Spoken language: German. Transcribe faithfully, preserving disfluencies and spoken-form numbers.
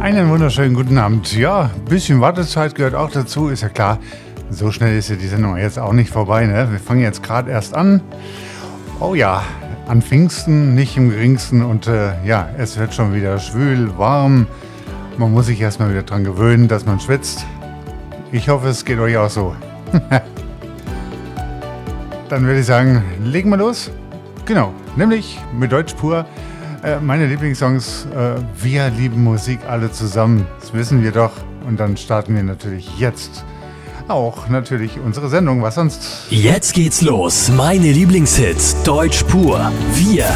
Einen wunderschönen guten Abend. Ja, ein bisschen Wartezeit gehört auch dazu, ist ja klar. So schnell ist ja die Sendung jetzt auch nicht vorbei, ne? Wir fangen jetzt gerade erst an. Oh ja, an Pfingsten, nicht im geringsten. Und äh, ja, es wird schon wieder schwül, warm. Man muss sich erstmal wieder dran gewöhnen, dass man schwitzt. Ich hoffe, es geht euch auch so. Dann würde ich sagen, legen wir los. Genau, nämlich mit Deutsch pur. Äh, meine Lieblingssongs, äh, wir lieben Musik alle zusammen. Das wissen wir doch. Und dann starten wir natürlich jetzt auch natürlich unsere Sendung. Was sonst? Jetzt geht's los. Meine Lieblingshits. Deutsch pur. Wir